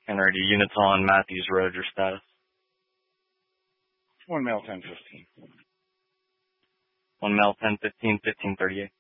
Alrighty, units on Matthews Road, your status. 1 male 1015. 1 male 1015, 1538.